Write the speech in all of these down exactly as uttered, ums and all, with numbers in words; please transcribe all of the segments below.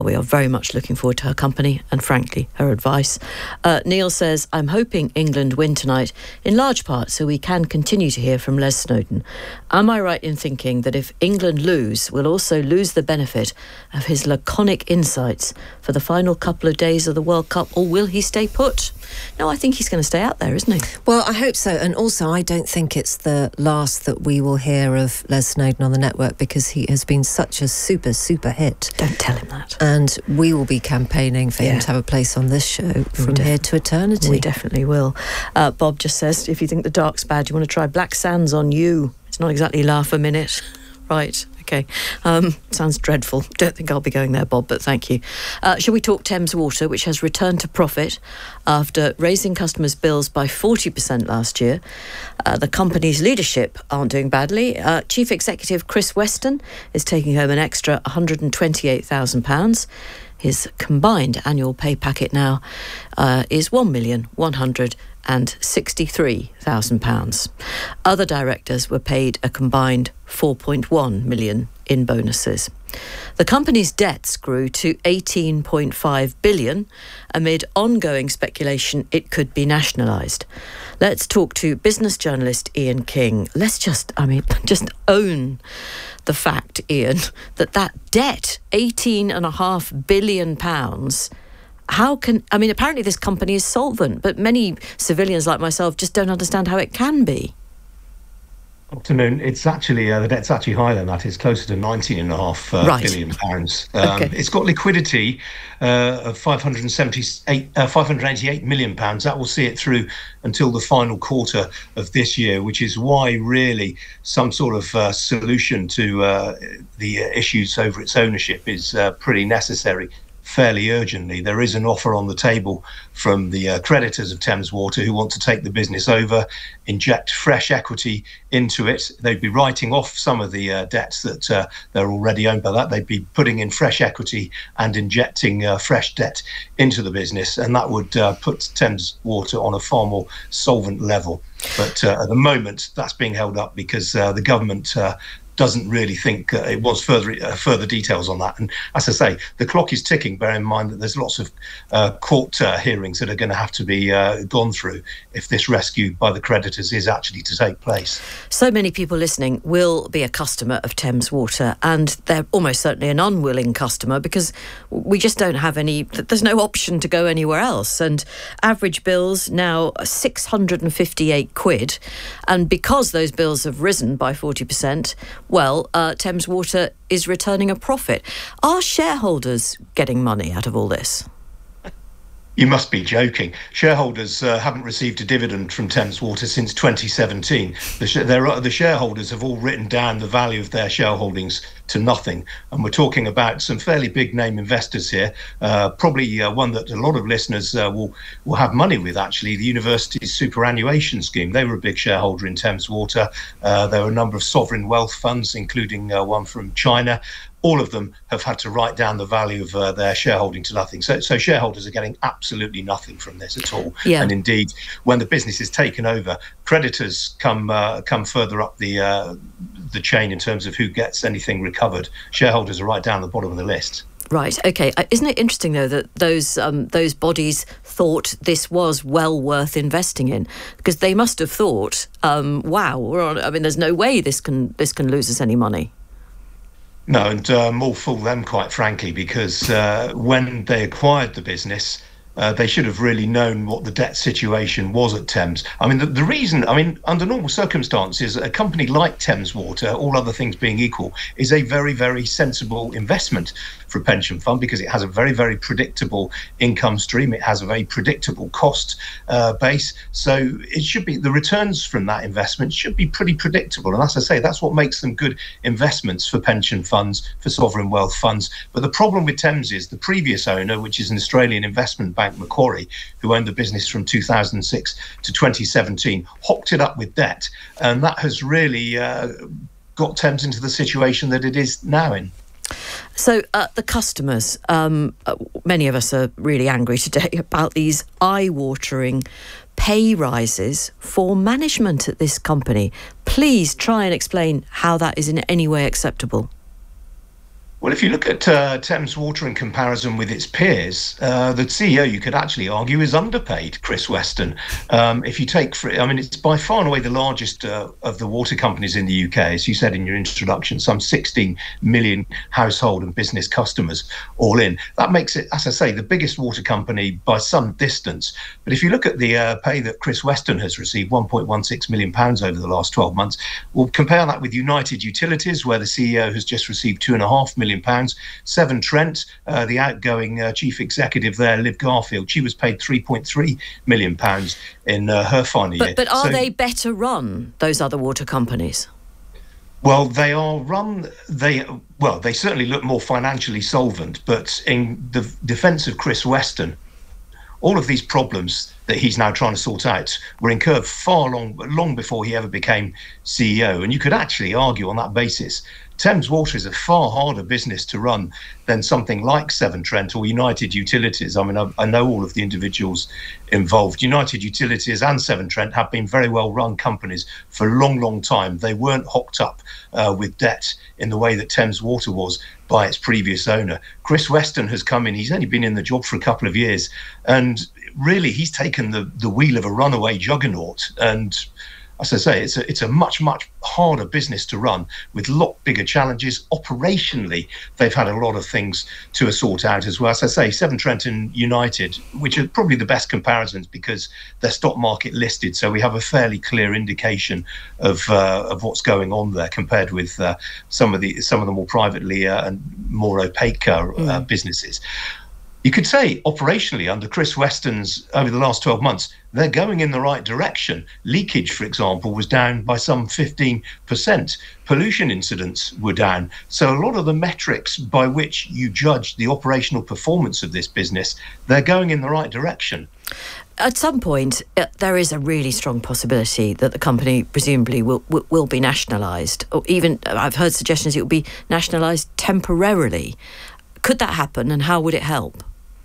We are very much looking forward to her company and, frankly, her advice. Uh, Neil says, I'm hoping England win tonight, in large part so we can continue to hear from Les Snowdon. Am I right in thinking that if England lose, we'll also lose the benefit of his laconic insights for the final couple of days of the World Cup, or will he stay put? No, I think he's going to stay out there, isn't he? Well, I hope so. And also, I don't think it's the last that we will hear of Les Snowdon on the network, because he has been such a super, super hit. Don't tell him that. And we will be campaigning for Yeah. him to have a place on this show from def- here to eternity. We definitely will. Uh, Bob just says, if you think the dark's bad, you want to try Black Sands on You. It's not exactly laugh a minute. Right, okay. Um, sounds dreadful. Don't think I'll be going there, Bob, but thank you. Uh, shall we talk Thames Water, which has returned to profit after raising customers' bills by forty percent last year? Uh, the company's leadership aren't doing badly. Uh, Chief Executive Chris Weston is taking home an extra one hundred twenty-eight thousand pounds. His combined annual pay packet now uh, is one million one hundred sixty-three thousand pounds. Other directors were paid a combined four point one million pounds in bonuses. The company's debts grew to eighteen point five billion pounds amid ongoing speculation it could be nationalised. Let's talk to business journalist Ian King. Let's just, I mean, just own the fact, Ian, that that debt, eighteen point five billion pounds, how can, I mean, apparently this company is solvent, but many civilians like myself just don't understand how it can be. Afternoon. It's actually, uh, the debt's actually higher than that. It's closer to nineteen and a half uh, Right. billion pounds. Um, Okay. It's got liquidity uh, of five hundred seventy-eight, uh, five hundred eighty-eight million pounds. That will see it through until the final quarter of this year, which is why really some sort of uh, solution to uh, the uh, issues over its ownership is uh, pretty necessary. Fairly urgently. There is an offer on the table from the uh, creditors of Thames Water who want to take the business over, inject fresh equity into it. They'd be writing off some of the uh, debts that uh, they're already owned by that. They'd be putting in fresh equity and injecting uh, fresh debt into the business, and that would uh, put Thames Water on a far more solvent level. But uh, at the moment, that's being held up because uh, the government uh, doesn't really think uh, it wants further uh, further details on that. And as I say, the clock is ticking. Bear in mind that there's lots of uh, court uh, hearings that are going to have to be uh, gone through if this rescue by the creditors is actually to take place. So many people listening will be a customer of Thames Water, and they're almost certainly an unwilling customer because we just don't have any, there's no option to go anywhere else. And average bills now are six hundred fifty-eight quid. And because those bills have risen by forty percent, well, uh, Thames Water is returning a profit. Are shareholders getting money out of all this? You must be joking. Shareholders uh, haven't received a dividend from Thames Water since twenty seventeen. The, sh- are, the shareholders have all written down the value of their shareholdings to nothing. And we're talking about some fairly big name investors here, uh, probably uh, one that a lot of listeners uh, will, will have money with, actually, the university's superannuation scheme. They were a big shareholder in Thames Water. Uh, there were a number of sovereign wealth funds, including uh, one from China. All of them have had to write down the value of uh, their shareholding to nothing. So, so shareholders are getting absolutely nothing from this at all. Yeah. And indeed, when the business is taken over, creditors come uh, come further up the uh, the chain in terms of who gets anything recovered. Shareholders are right down the bottom of the list. Right, OK. Uh, isn't it interesting, though, that those um, those bodies thought this was well worth investing in? Because they must have thought, um, wow, we're on, I mean, there's no way this can this can lose us any money. No, and uh, more fool them, quite frankly, because uh, when they acquired the business, uh, they should have really known what the debt situation was at Thames. I mean, the, the reason, I mean, under normal circumstances, a company like Thames Water, all other things being equal, is a very, very sensible investment for a pension fund because it has a very, very predictable income stream. It has a very predictable cost uh, base. So it should be, the returns from that investment should be pretty predictable. And as I say, that's what makes them good investments for pension funds, for sovereign wealth funds. But the problem with Thames is the previous owner, which is an Australian investment bank, Macquarie, who owned the business from two thousand six to twenty seventeen, hocked it up with debt. And that has really uh, got Thames into the situation that it is now in. So uh, the customers, um, uh, many of us are really angry today about these eye-watering pay rises for management at this company. Please try and explain how that is in any way acceptable. Well, if you look at uh, Thames Water in comparison with its peers, uh, the C E O, you could actually argue, is underpaid, Chris Weston. Um, if you take, for, I mean, it's by far and away the largest uh, of the water companies in the U K, as you said in your introduction, some sixteen million household and business customers all in. That makes it, as I say, the biggest water company by some distance. But if you look at the uh, pay that Chris Weston has received, one point one six million pounds over the last twelve months, we'll compare that with United Utilities, where the C E O has just received two and a half million pounds. Severn Trent, uh, the outgoing uh, chief executive there, Liv Garfield, she was paid three point three million pounds in uh, her final but, year. But are so, they better run, those other water companies? Well, they are run, they, well, they certainly look more financially solvent, but in the defence of Chris Weston, all of these problems that he's now trying to sort out were incurred far long, long before he ever became C E O. And you could actually argue on that basis, Thames Water is a far harder business to run than something like Severn Trent or United Utilities. I mean, I, I know all of the individuals involved. United Utilities and Severn Trent have been very well run companies for a long, long time. They weren't hocked up uh, with debt in the way that Thames Water was by its previous owner. Chris Weston has come in. He's only been in the job for a couple of years. And really, he's taken the, the wheel of a runaway juggernaut. And as I say, it's a, it's a much, much harder business to run with a lot bigger challenges. Operationally, they've had a lot of things to sort out as well. As I say, Severn Trent and United, which are probably the best comparisons because they're stock market listed, so we have a fairly clear indication of uh, of what's going on there compared with uh, some of the some of the more privately uh, and more opaque uh, mm. businesses. You could say operationally under Chris Weston's over the last twelve months, they're going in the right direction. Leakage, for example, was down by some fifteen percent. Pollution incidents were down. So a lot of the metrics by which you judge the operational performance of this business, they're going in the right direction. At some point, uh, there is a really strong possibility that the company presumably will will, will be nationalised, or even I've heard suggestions it will be nationalised temporarily. Could that happen, and how would it help?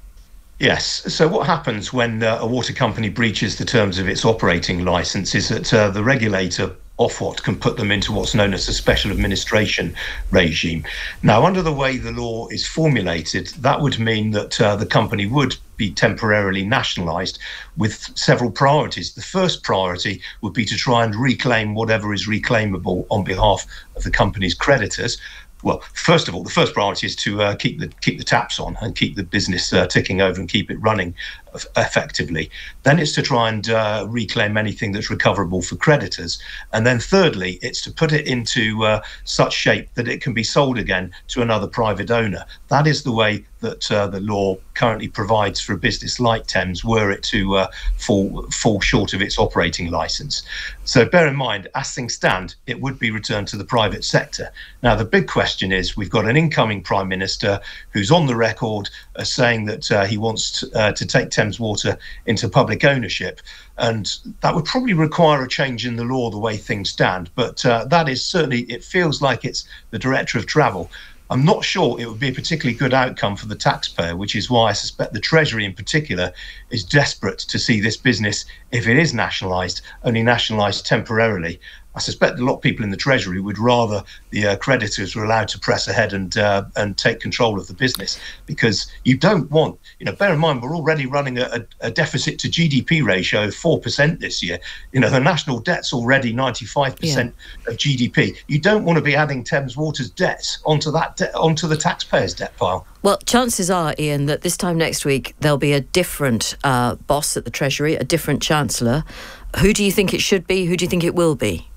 Yes. So what happens when uh, a water company breaches the terms of its operating licence is that uh, the regulator, Ofwat, can put them into what's known as a special administration regime. Now, under the way the law is formulated, that would mean that uh, the company would be temporarily nationalised with several priorities. The first priority would be to try and reclaim whatever is reclaimable on behalf of the company's creditors. Well, first of all, the first priority is to uh, keep the keep the taps on and keep the business uh, ticking over and keep it running effectively. Then it's to try and uh, reclaim anything that's recoverable for creditors. And then thirdly, it's to put it into uh, such shape that it can be sold again to another private owner. That is the way that uh, the law currently provides for a business like Thames, were it to uh, fall fall short of its operating licence. So bear in mind, as things stand, it would be returned to the private sector. Now, the big question is, we've got an incoming Prime Minister who's on the record uh, saying that uh, he wants to, uh, to take Thames Water into public ownership. And that would probably require a change in the law the way things stand. But uh, that is certainly, it feels like it's the direction of travel. I'm not sure it would be a particularly good outcome for the taxpayer, which is why I suspect the Treasury in particular is desperate to see this business, if it is nationalised, only nationalised temporarily. I suspect a lot of people in the Treasury would rather the uh, creditors were allowed to press ahead and uh, and take control of the business, because you don't want, you know, bear in mind, we're already running a, a deficit to G D P ratio of four percent this year. You know, the national debt's already ninety-five percent yeah. of G D P. You don't want to be adding Thames Water's debts onto that de- onto the taxpayers' debt pile. Well, chances are, Ian, that this time next week there'll be a different uh, boss at the Treasury, a different Chancellor. Who do you think it should be? Who do you think it will be?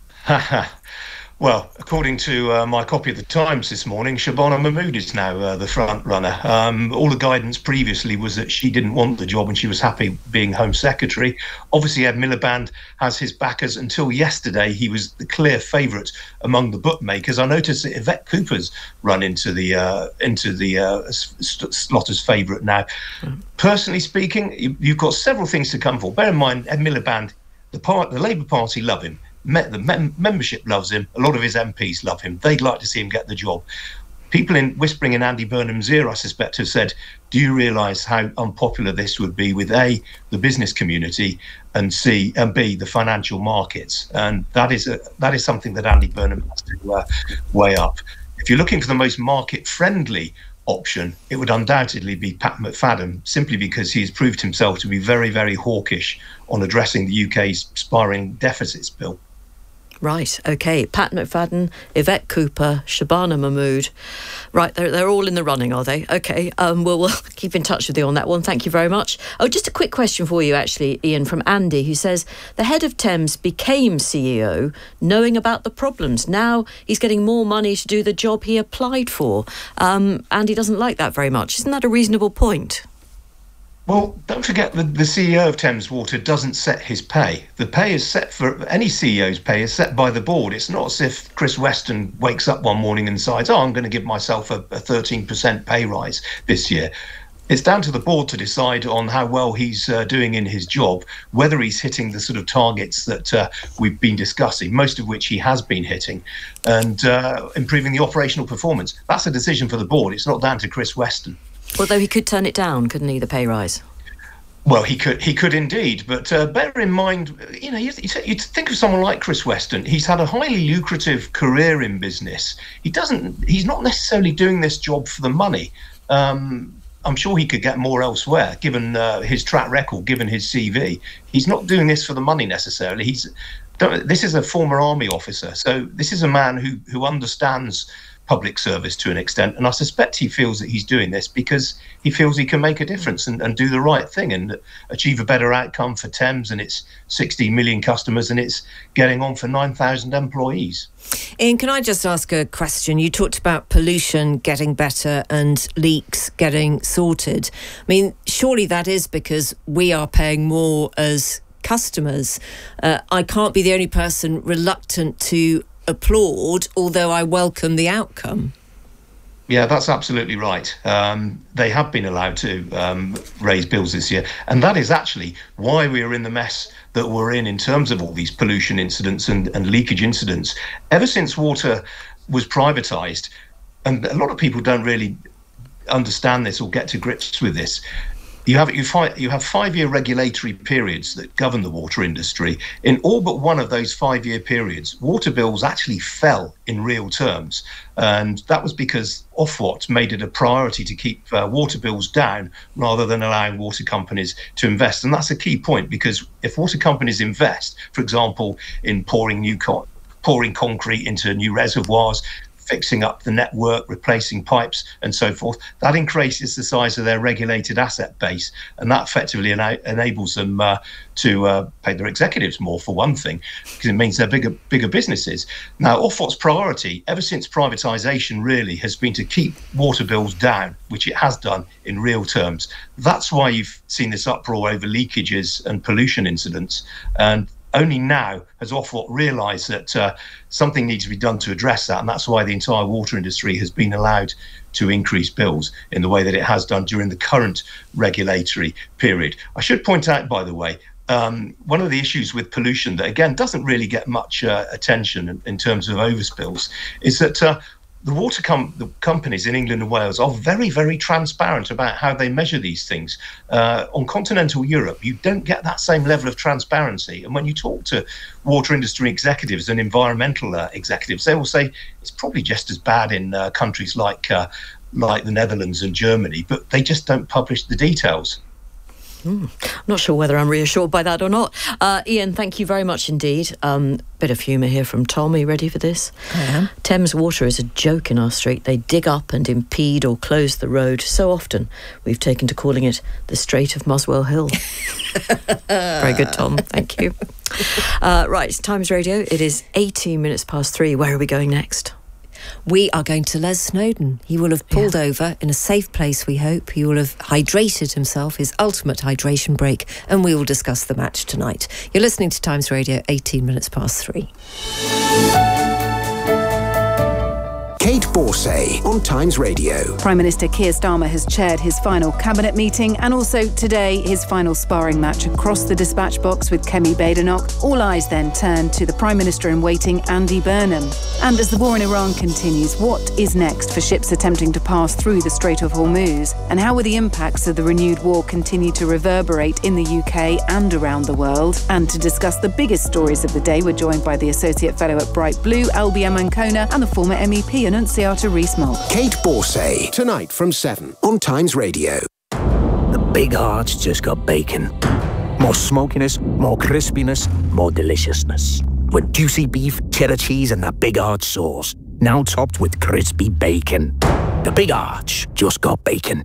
Well, according to uh, my copy of the Times this morning, Shabana Mahmood is now uh, the front runner. Um, all the guidance previously was that she didn't want the job and she was happy being Home Secretary. Obviously, Ed Miliband has his backers. Until yesterday, he was the clear favourite among the bookmakers. I noticed that Yvette Cooper's run into the uh, into the uh, slot as favourite now. Mm. Personally speaking, you, you've got several things to come for. Bear in mind, Ed Miliband, the part, the Labour Party love him. The mem- membership loves him. A lot of his M Ps love him. They'd like to see him get the job. People in whispering in Andy Burnham's ear, I suspect, have said, do you realise how unpopular this would be with A, the business community, and C, and B, the financial markets? And that is a, that is something that Andy Burnham has to uh, weigh up. if you're looking for the most market-friendly option, it would undoubtedly be Pat McFadden, simply because he's proved himself to be very, very hawkish on addressing the U K's spiralling deficits bill. Right, OK. Pat McFadden, Yvette Cooper, Shabana Mahmood. Right, they're, they're all in the running, are they? OK, um, well, we'll keep in touch with you on that one. Thank you very much. Oh, just a quick question for you, actually, Ian, from Andy, who says, the head of Thames became C E O knowing about the problems. Now he's getting more money to do the job he applied for. Um, Andy doesn't like that very much. Isn't that a reasonable point? Well, don't forget that the C E O of Thames Water doesn't set his pay. The pay is set for any C E O's pay is set by the board. It's not as if Chris Weston wakes up one morning and decides, oh, I'm going to give myself a, a thirteen percent pay rise this year. It's down to the board to decide on how well he's uh, doing in his job, whether he's hitting the sort of targets that uh, we've been discussing, most of which he has been hitting, and uh, improving the operational performance. That's a decision for the board. It's not down to Chris Weston. Although he could turn it down, couldn't he, the pay rise? Well, he could he could indeed. But uh, bear in mind, you know, you, you think of someone like Chris Weston. He's had a highly lucrative career in business. He doesn't. He's not necessarily doing this job for the money. Um, I'm sure he could get more elsewhere, given uh, his track record, given his C V. He's not doing this for the money necessarily. He's. This is a former army officer, so this is a man who who understands public service to an extent, and I suspect he feels that he's doing this because he feels he can make a difference and, and do the right thing and achieve a better outcome for Thames and its sixty million customers and it's getting on for nine thousand employees. Ian, can I just ask a question? You talked about pollution getting better and leaks getting sorted. I mean, surely that is because we are paying more as customers. Uh, I can't be the only person reluctant to applaud, although I welcome the outcome. Yeah, that's absolutely right. Um, they have been allowed to um, raise bills this year. And that is actually why we are in the mess that we're in in terms of all these pollution incidents and, and leakage incidents. Ever since water was privatised, and a lot of people don't really understand this or get to grips with this, You have you, fi- you have five-year regulatory periods that govern the water industry. In all but one of those five-year periods, water bills actually fell in real terms. And that was because Ofwat made it a priority to keep uh, water bills down rather than allowing water companies to invest. And that's a key point, because if water companies invest, for example, in pouring new co- pouring concrete into new reservoirs, fixing up the network, replacing pipes and so forth, that increases the size of their regulated asset base, and that effectively ena- enables them uh, to uh, pay their executives more, for one thing, because it means they're bigger bigger businesses. Now, Ofwat's priority ever since privatisation really has been to keep water bills down, which it has done in real terms. That's why you've seen this uproar over leakages and pollution incidents, and only now has Ofwat realised that uh, something needs to be done to address that, and that's why the entire water industry has been allowed to increase bills in the way that it has done during the current regulatory period. I should point out, by the way, um, one of the issues with pollution that, again, doesn't really get much uh, attention in, in terms of overspills is that uh, the water com- the companies in England and Wales are very, very transparent about how they measure these things. Uh, on continental Europe, you don't get that same level of transparency. And when you talk to water industry executives and environmental uh, executives, they will say it's probably just as bad in uh, countries like uh, like the Netherlands and Germany, but they just don't publish the details. Mm. I'm not sure whether I'm reassured by that or not. Uh, Ian, thank you very much indeed. Um, bit of humour here from Tom. Are you ready for this? I am. Thames Water is a joke in our street. They dig up and impede or close the road so often we've taken to calling it the Strait of Muswell Hill. Very good, Tom. Thank you. Uh, right, it's Times Radio. It is eighteen minutes past three. Where are we going next? We are going to Les Snowdon. He will have pulled yeah. over in a safe place, we hope. He will have hydrated himself, his ultimate hydration break, and we will discuss the match tonight. You're listening to Times Radio, eighteen minutes past three. Kate Borsay on Times Radio. Prime Minister Keir Starmer has chaired his final cabinet meeting, and also today his final sparring match across the dispatch box with Kemi Badenoch. All eyes then turn to the Prime Minister-in-waiting Andy Burnham. And as the war in Iran continues, what is next for ships attempting to pass through the Strait of Hormuz? And how will the impacts of the renewed war continue to reverberate in the U K and around the world? And to discuss the biggest stories of the day, we're joined by the Associate Fellow at Bright Blue, Albion Ancona, and the former M E P and Annunziata Rees-Mogg. Kate Borsay, tonight from seven on Times Radio. The Big Arch just got bacon. More smokiness, more crispiness, more deliciousness. With juicy beef, cheddar cheese and that Big Arch sauce. Now topped with crispy bacon. The Big Arch just got bacon.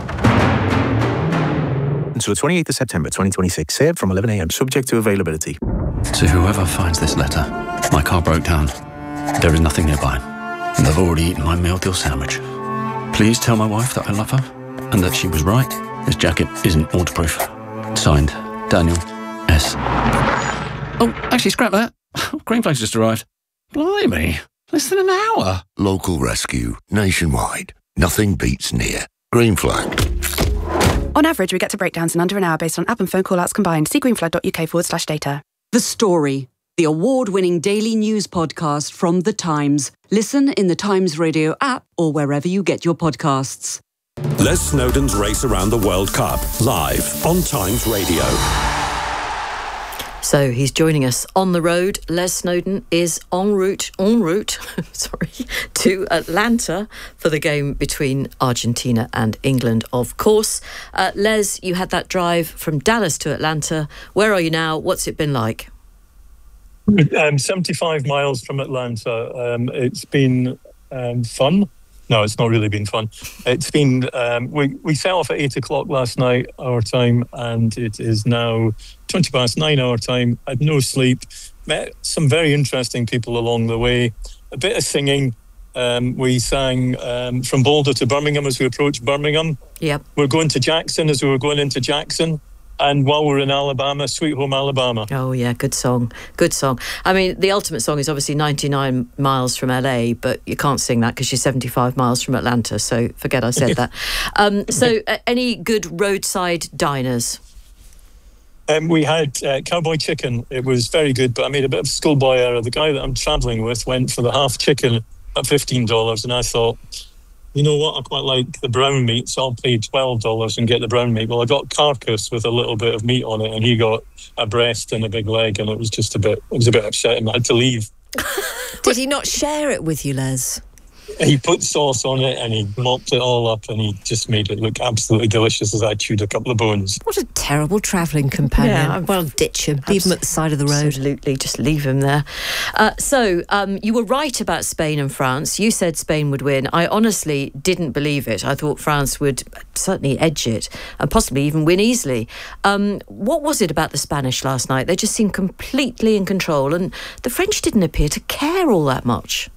Until the twenty-eighth of September twenty twenty-six. Served from eleven a m, subject to availability. To whoever finds this letter, my car broke down. There is nothing nearby, and I've already eaten my meal deal sandwich. Please tell my wife that I love her, and that she was right. This jacket isn't waterproof. Signed, Daniel S. Oh, actually, scrap that. Green Flag's just arrived. Blimey, less than an hour. Local rescue, nationwide. Nothing beats near. Green Flag. On average, we get to breakdowns in under an hour based on app and phone call-outs combined. See greenflag.uk forward slash data. The Story, the award-winning daily news podcast from The Times. Listen in the Times Radio app or wherever you get your podcasts. Les Snowdon's Race Around the World Cup, live on Times Radio. So he's joining us on the road. Les Snowdon is en route, en route, sorry, to Atlanta for the game between Argentina and England, of course. Uh, Les, you had that drive from Dallas to Atlanta. Where are you now? What's it been like? Um, seventy-five miles from Atlanta. Um, it's been um, fun. No, it's not really been fun. It's been, um, we, we set off at eight o'clock last night, our time, and it is now twenty past nine our time. I had no sleep. Met some very interesting people along the way. A bit of singing. Um, we sang um, from Boulder to Birmingham as we approached Birmingham. Yep. We're going to Jackson as we were going into Jackson. And while we're in Alabama, Sweet Home Alabama. Oh, yeah, good song. Good song. I mean, the ultimate song is obviously ninety-nine miles from L A, but you can't sing that because you're seventy-five miles from Atlanta, so forget I said that. Um, so, uh, any good roadside diners? Um, we had uh, Cowboy Chicken. It was very good, but I made a bit of a schoolboy error. The guy that I'm travelling with went for the half chicken at fifteen dollars, and I thought, you know what, I quite like the brown meat, so I'll pay twelve dollars and get the brown meat. Well, I got carcass with a little bit of meat on it, and he got a breast and a big leg, and it was just a bit, it was a bit upsetting. I had to leave. Did he not share it with you, Les? He put sauce on it and he mopped it all up and he just made it look absolutely delicious as I chewed a couple of bones. What a terrible travelling companion. Yeah, well, ditch him. Leave him at the side of the road. Absolutely, just leave him there. Uh, so, um, you were right about Spain and France. You said Spain would win. I honestly didn't believe it. I thought France would certainly edge it and possibly even win easily. Um, what was it about the Spanish last night? They just seemed completely in control, and the French didn't appear to care all that much.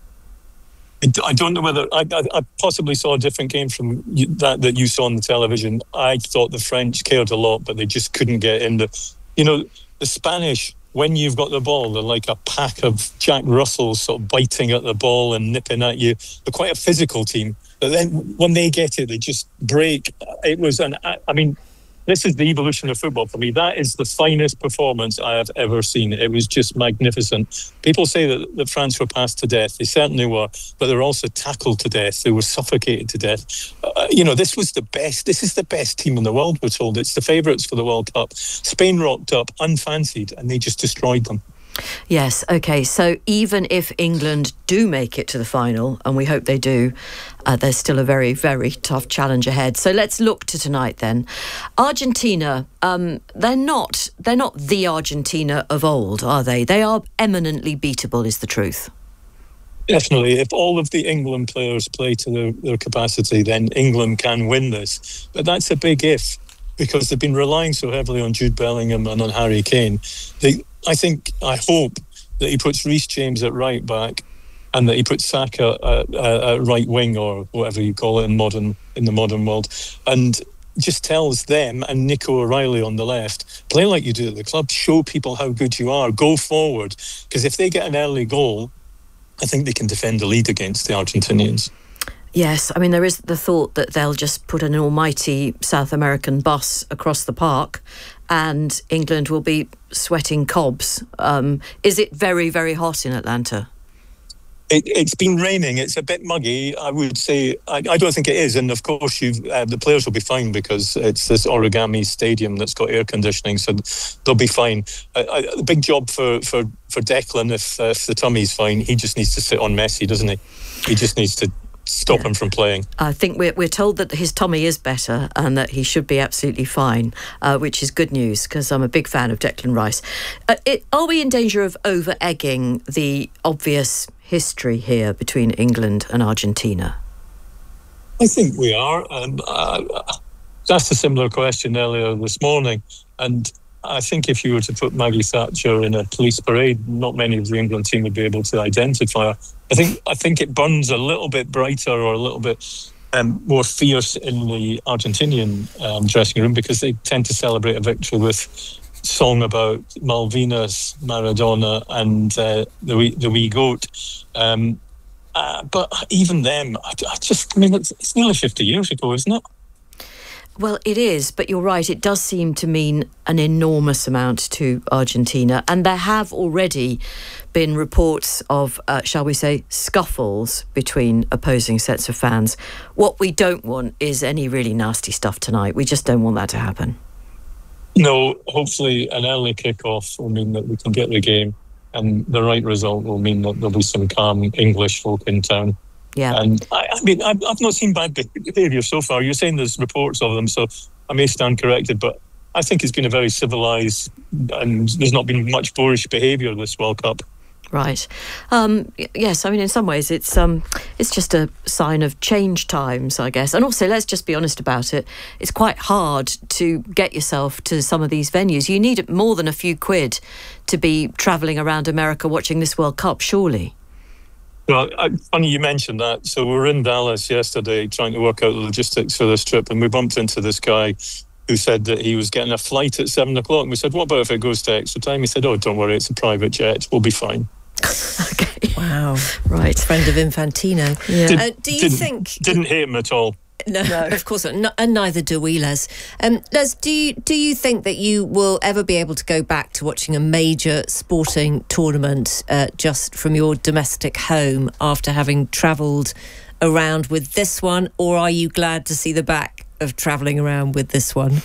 I don't know whether I, I, I possibly saw a different game from you, that that you saw on the television. I thought the French cared a lot, but they just couldn't get in the. You know, the Spanish, when you've got the ball, they're like a pack of Jack Russells sort of biting at the ball and nipping at you. They're quite a physical team, but then when they get it, they just break. It was an. I mean, this is the evolution of football for me. That is the finest performance I have ever seen. It was just magnificent. People say that, that France were passed to death. They certainly were, but they were also tackled to death. They were suffocated to death. Uh, you know, this was the best. This is the best team in the world, we're told. It's the favourites for the World Cup. Spain rocked up unfancied and they just destroyed them. Yes, OK, so even if England do make it to the final, and we hope they do, uh, there's still a very, very tough challenge ahead. So let's look to tonight then. Argentina, um, they're not they're not the Argentina of old, are they? They are eminently beatable, is the truth. Definitely. If all of the England players play to their, their capacity, then England can win this. But that's a big if, because they've been relying so heavily on Jude Bellingham and on Harry Kane. They I think, I hope that he puts Reece James at right back and that he puts Saka at, at, at right wing, or whatever you call it in modern in the modern world, and just tells them and Nico O'Reilly on the left, play like you do at the club, show people how good you are, go forward, because if they get an early goal, I think they can defend the lead against the Argentinians. Yes, I mean, there is the thought that they'll just put an almighty South American bus across the park and England will be sweating cobs. Um, is it very, very hot in Atlanta? It, it's been raining. It's a bit muggy. I would say. I, I don't think it is. And of course, you uh, the players will be fine because it's this origami stadium that's got air conditioning, so they'll be fine. Uh, I, the big job for for for Declan, if, uh, if the tummy's fine, he just needs to sit on Messi, doesn't he? He just needs to stop yeah. him from playing. I think we're we're told that his tummy is better and that he should be absolutely fine, uh, which is good news because I'm a big fan of Declan Rice. Uh, it, are we in danger of over-egging the obvious history here between England and Argentina? I think we are. Um, uh, that's a similar question earlier this morning. And I think if you were to put Maggie Thatcher in a police parade, not many of the England team would be able to identify her. I think I think it burns a little bit brighter or a little bit um, more fierce in the Argentinian um, dressing room because they tend to celebrate a victory with song about Malvinas, Maradona, and uh, the wee, the wee goat. Um, uh, but even them, I, I just, I mean, it's, it's nearly fifty years ago, isn't it? Well, it is, but you're right. It does seem to mean an enormous amount to Argentina. And there have already been reports of, uh, shall we say, scuffles between opposing sets of fans. What we don't want is any really nasty stuff tonight. We just don't want that to happen. No, hopefully an early kick-off will mean that we can get the game, and the right result will mean that there'll be some calm English folk in town. Yeah. And I, I mean, I've, I've not seen bad behaviour so far. You're saying there's reports of them, so I may stand corrected, but I think it's been a very civilised, and there's not been much boorish behaviour this World Cup. Right. Um, yes, I mean, in some ways, it's um, it's just a sign of change times, I guess. And also, let's just be honest about it. It's quite hard to get yourself to some of these venues. You need more than a few quid to be travelling around America watching this World Cup, surely. Well, I, funny you mentioned that. So we were in Dallas yesterday trying to work out the logistics for this trip, and we bumped into this guy who said that he was getting a flight at seven o'clock. And we said, what about if it goes to extra time? He said, oh, don't worry, it's a private jet. We'll be fine. Okay. Wow. Right. Friend of Infantino. Yeah. Did, Uh, do you didn't, think... Didn't hate him at all. No, no, of course not. No, and neither do we, Les. Um, Les, do you, do you think that you will ever be able to go back to watching a major sporting tournament uh, just from your domestic home after having travelled around with this one, or are you glad to see the back of travelling around with this one?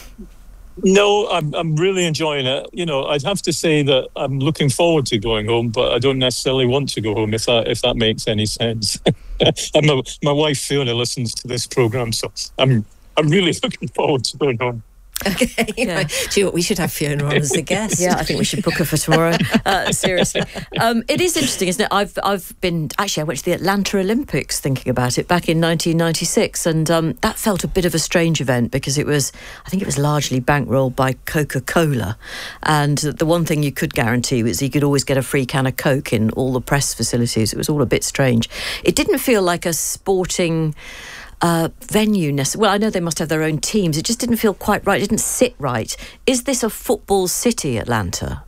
No, I'm I'm really enjoying it. You know, I'd have to say that I'm looking forward to going home, but I don't necessarily want to go home, if that if that makes any sense. and my, my wife Fiona listens to this programme, so I'm I'm really looking forward to going home. Okay, Yeah. right. Do you know what? We should have Fiona on as a guest. Yeah, I think we should book her for tomorrow. Uh, seriously, um, it is interesting, isn't it? I've I've been actually I went to the Atlanta Olympics thinking about it back in nineteen ninety-six, and um, that felt a bit of a strange event because it was I think it was largely bankrolled by Coca-Cola, and the one thing you could guarantee was you could always get a free can of Coke in all the press facilities. It was all a bit strange. It didn't feel like a sporting Uh, venue. Well, I know they must have their own teams. It just didn't feel quite right. It didn't sit right. Is this a football city, Atlanta?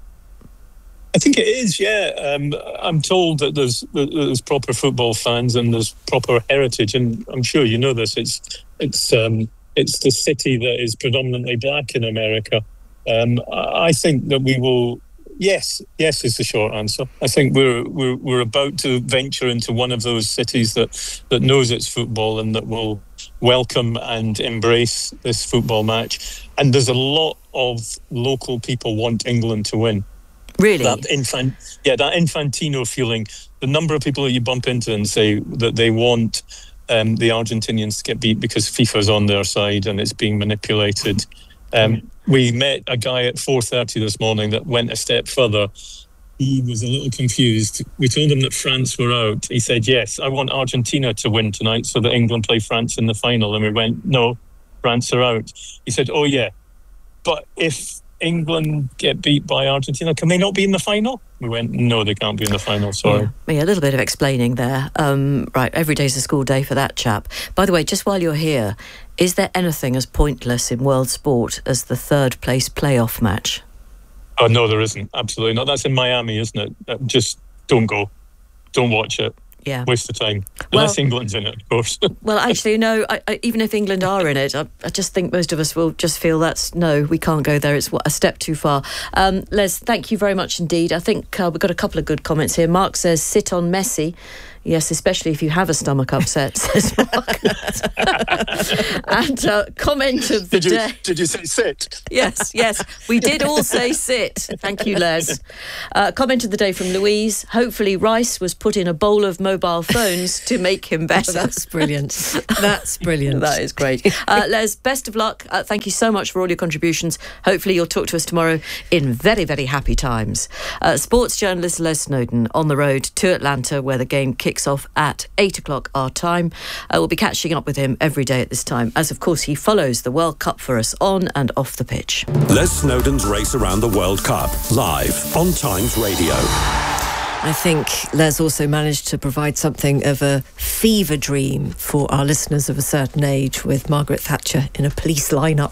I think it is, yeah. Um, I'm told that there's there's proper football fans and there's proper heritage, and I'm sure you know this. It's it's um, it's the city that is predominantly black in America. Um, I think that we will. Yes, yes is the short answer. I think we're we're we're about to venture into one of those cities that, that knows its football and that will welcome and embrace this football match. And there's a lot of local people want England to win. Really? That infant, yeah, that Infantino feeling. The number of people that you bump into and say that they want um, the Argentinians to get beat because FIFA's on their side and it's being manipulated. Um, we met a guy at four thirty this morning that went a step further. He was a little confused. We told him that France were out. He said, yes, I want Argentina to win tonight so that England play France in the final. And we went, no, France are out. He said, oh, yeah, but if England get beat by Argentina, can they not be in the final? We went, no, they can't be in the final, sorry. Yeah, yeah a little bit of explaining there. Um, right, every day's a school day for that chap. By the way, just while you're here, is there anything as pointless in world sport as the third place playoff match? Oh, no, there isn't. Absolutely not. That's in Miami, isn't it? Uh, Just don't go. Don't watch it. Yeah. Waste of time. Well- Unless England's in it, of course. Well, actually, no, I, I, even if England are in it, I, I just think most of us will just feel that's, no, we can't go there. It's a step too far. Um, Les, thank you very much indeed. I think uh, we've got a couple of good comments here. Mark says, sit on Messi. Yes, especially if you have a stomach upset, says Mark. And uh, comment of the did you, day. Did you say sit? Yes, yes. We did all say sit. Thank you, Les. Uh, comment of the day from Louise. Hopefully Rice was put in a bowl of mobile phones to make him better. That's brilliant. That's brilliant. That is great. Uh, Les, best of luck. Uh, thank you so much for all your contributions. Hopefully you'll talk to us tomorrow in very, very happy times. Uh, sports journalist Les Snowdon on the road to Atlanta, where the game kicks off at eight o'clock our time. Uh, we'll be catching up with him every day at this time, as of course he follows the World Cup for us on and off the pitch. Les Snowdon's Race Around the World Cup, live on Times Radio. I think Les also managed to provide something of a fever dream for our listeners of a certain age, with Margaret Thatcher in a police lineup.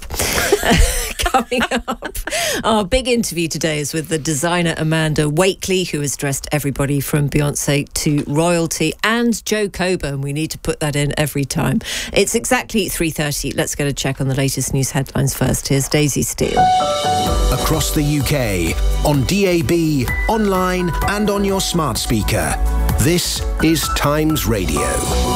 Coming up, our big interview today is with the designer Amanda Wakely, who has dressed everybody from Beyonce to royalty, and Joe Coburn. We need to put that in every time. It's exactly three thirty. Let's get a check on the latest news headlines first. Here's Daisy Steele. Across the U K, on D A B, online and on your smart speaker. This is Times Radio.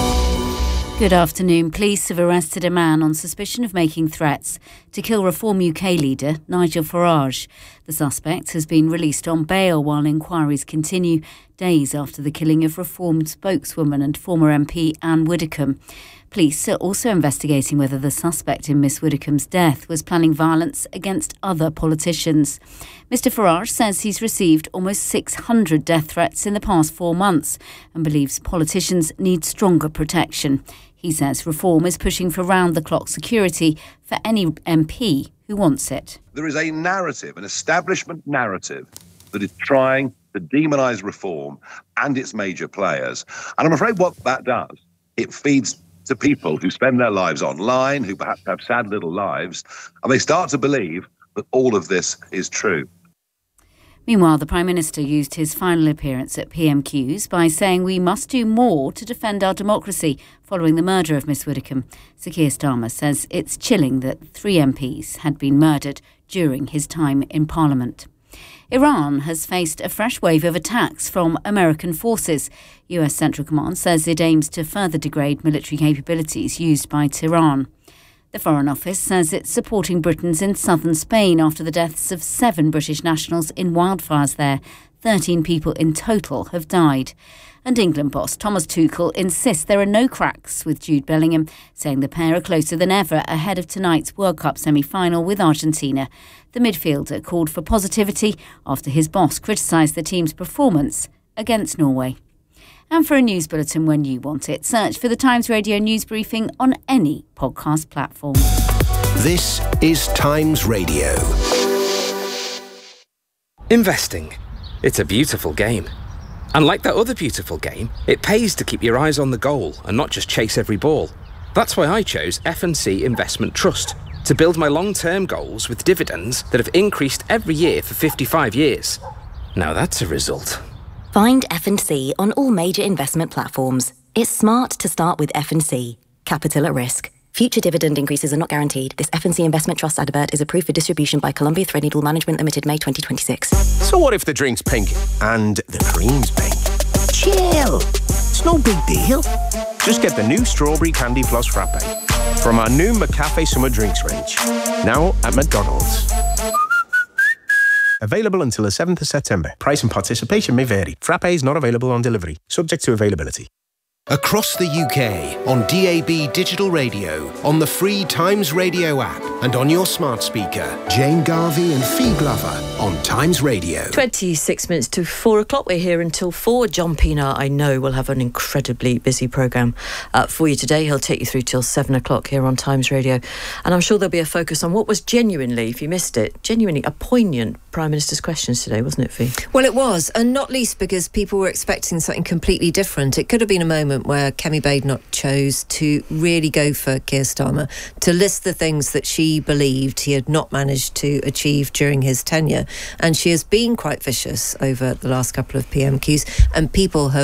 Good afternoon. Police have arrested a man on suspicion of making threats to kill Reform U K leader Nigel Farage. The suspect has been released on bail while inquiries continue, days after the killing of Reform spokeswoman and former M P Anne Widdecombe. Police are also investigating whether the suspect in Miss Widdecombe's death was planning violence against other politicians. Mister Farage says he's received almost six hundred death threats in the past four months and believes politicians need stronger protection. He says Reform is pushing for round-the-clock security for any M P who wants it. There is a narrative, an establishment narrative, that is trying to demonise Reform and its major players. And I'm afraid what that does, it feeds to people who spend their lives online, who perhaps have sad little lives, and they start to believe that all of this is true. Meanwhile, the Prime Minister used his final appearance at P M Qs by saying we must do more to defend our democracy following the murder of Miss Widdecombe. Sir Keir Starmer says it's chilling that three M Ps had been murdered during his time in Parliament. Iran has faced a fresh wave of attacks from American forces. U S Central Command says it aims to further degrade military capabilities used by Tehran. The Foreign Office says it's supporting Britons in southern Spain after the deaths of seven British nationals in wildfires there. Thirteen people in total have died. And England boss Thomas Tuchel insists there are no cracks with Jude Bellingham, saying the pair are closer than ever ahead of tonight's World Cup semi-final with Argentina. The midfielder called for positivity after his boss criticised the team's performance against Norway. And for a news bulletin when you want it, search for the Times Radio News Briefing on any podcast platform. This is Times Radio. Investing. It's a beautiful game. And like that other beautiful game, it pays to keep your eyes on the goal and not just chase every ball. That's why I chose F and C Investment Trust, to build my long-term goals with dividends that have increased every year for fifty-five years. Now that's a result. Find F and C on all major investment platforms. It's smart to start with F and C. Capital at risk. Future dividend increases are not guaranteed. This F and C Investment Trust advert is approved for distribution by Columbia Threadneedle Management Limited, May twenty twenty-six. So what if the drink's pink and the cream's pink? Chill. It's no big deal. Just get the new Strawberry Candy Plus Frappe from our new McCafe Summer Drinks range. Now at McDonald's. Available until the seventh of September. Price and participation may vary. Frappe is not available on delivery. Subject to availability. Across the U K, on D A B Digital Radio, on the free Times Radio app, and on your smart speaker. Jane Garvey and Fee Glover on Times Radio. twenty-six minutes to four o'clock. We're here until four. John Pienaar, I know, will have an incredibly busy programme uh, for you today. He'll take you through till seven o'clock here on Times Radio. And I'm sure there'll be a focus on what was genuinely, if you missed it, genuinely a poignant Prime Minister's questions today, wasn't it, Fee? Well, it was, and not least because people were expecting something completely different. It could have been a moment where Kemi Badenoch chose to really go for Keir Starmer, to list the things that she believed he had not managed to achieve during his tenure. And she has been quite vicious over the last couple of P M Qs, and people have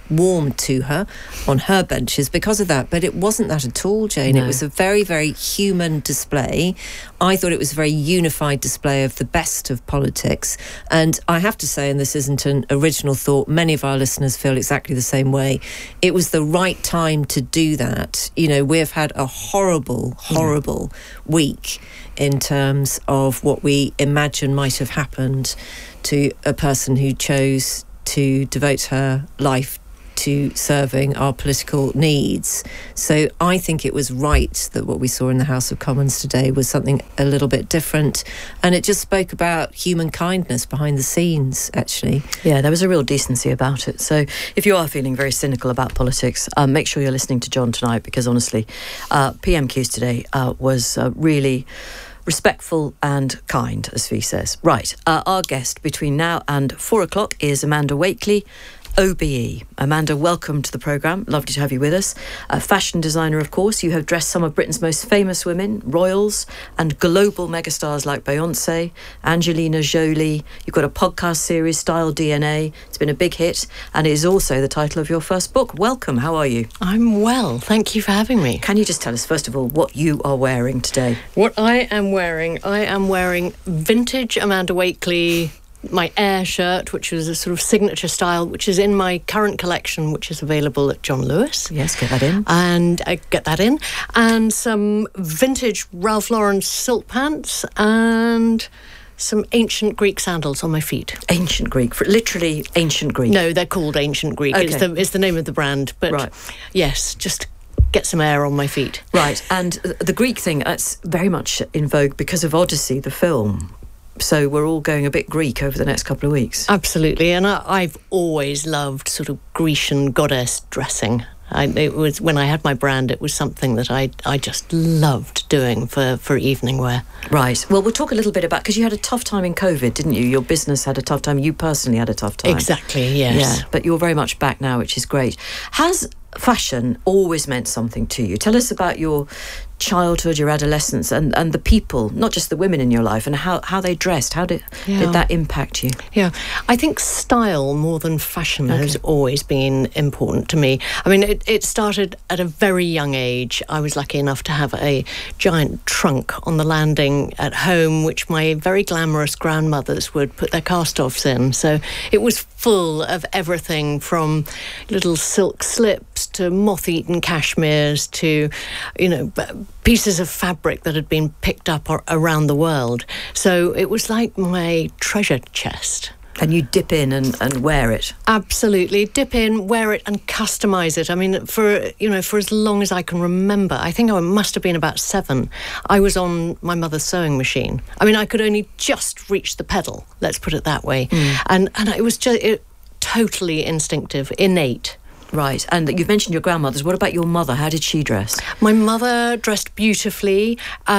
warmed to her on her benches because of that. But it wasn't that at all, Jane. No. It was a very, very human display. I thought it was a very unified display of the best of politics. And I have to say, and this isn't an original thought, many of our listeners feel exactly the same way. It was the right time to do that. You know, we've had a horrible, horrible mm. week in terms of what we imagine might have happened to a person who chose to devote her life to serving our political needs. So I think it was right that what we saw in the House of Commons today was something a little bit different, and it just spoke about human kindness behind the scenes, actually. Yeah, there was a real decency about it. So if you are feeling very cynical about politics, um, make sure you're listening to John tonight, because honestly, uh, P M Qs today uh, was uh, really respectful and kind, as Fee says. Right, uh, our guest between now and four o'clock is Amanda Wakely, O B E. Amanda, welcome to the programme. Lovely to have you with us. A fashion designer, of course. You have dressed some of Britain's most famous women, royals, and global megastars like Beyoncé, Angelina Jolie. You've got a podcast series, Style D N A. It's been a big hit, and it is also the title of your first book. Welcome. How are you? I'm well. Thank you for having me. Can you just tell us, first of all, what you are wearing today? What I am wearing? I am wearing vintage Amanda Wakely, my Air shirt, which was a sort of signature style, which is in my current collection, which is available at John Lewis. Yes, get that in. And I get that in. And some vintage Ralph Lauren silk pants and some ancient Greek sandals on my feet. Ancient Greek, literally ancient Greek? No, they're called ancient Greek. Okay. It's the, it's the name of the brand. But right. Yes, just get some air on my feet. Right, and the Greek thing, that's very much in vogue because of Odyssey, the film. So we're all going a bit Greek over the next couple of weeks. Absolutely, and I, I've always loved sort of Grecian goddess dressing. I, it was when I had my brand, it was something that I I just loved doing for, for evening wear. Right. Well, we'll talk a little bit about, because you had a tough time in COVID, didn't you? Your business had a tough time. You personally had a tough time. Exactly, yes. Yeah, but you're very much back now, which is great. Has fashion always meant something to you? Tell us about your childhood, your adolescence, and, and the people, not just the women in your life, and how, how they dressed. How did, yeah. did that impact you? Yeah, I think style more than fashion okay. has always been important to me. I mean, it, it started at a very young age. I was lucky enough to have a giant trunk on the landing at home, which my very glamorous grandmothers would put their cast-offs in. So it was full of everything from little silk slips to moth-eaten cashmeres to, you know, pieces of fabric that had been picked up around the world. So it was like my treasure chest. And you dip in and, and wear it? Absolutely. Dip in, wear it and customise it. I mean, for, you know, for as long as I can remember, I think I must have been about seven, I was on my mother's sewing machine. I mean, I could only just reach the pedal, let's put it that way. Mm. And, and it was just it, totally instinctive, innate. Right, and you've mentioned your grandmothers. What about your mother? How did she dress? My mother dressed beautifully.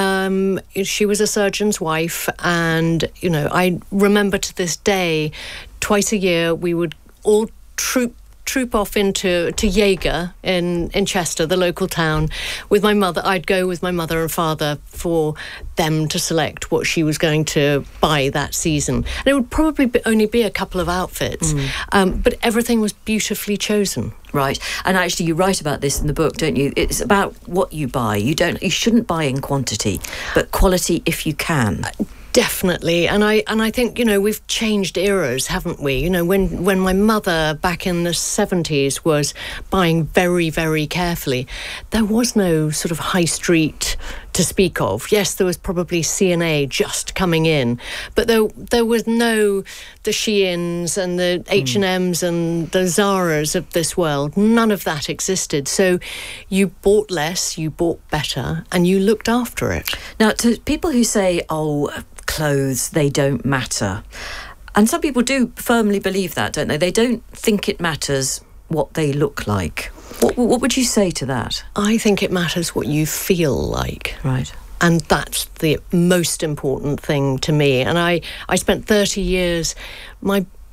Um, she was a surgeon's wife, and, you know, I remember to this day, twice a year we would all troop troop off into to Jaeger in, in Chester, the local town, with my mother. I'd go with my mother and father for them to select what she was going to buy that season. And it would probably be, only be a couple of outfits, mm. um, but everything was beautifully chosen. Right, and actually you write about this in the book, don't you? It's about what you buy. You don't. You shouldn't buy in quantity, but quality if you can. Uh, Definitely, and I and I think, you know, we've changed eras, haven't we? You know, when when my mother back in the seventies was buying very, very carefully, there was no sort of high street to speak of. Yes, there was probably C and A just coming in, but there there was no the Sheins and the H and M's and the Zaras of this world. None of that existed. So you bought less, you bought better, and you looked after it. Now, to people who say, oh, clothes, they don't matter. And some people do firmly believe that, don't they? They don't think it matters what they look like. What, what would you say to that? I think it matters what you feel like. Right. And that's the most important thing to me. And I, I spent thirty years, my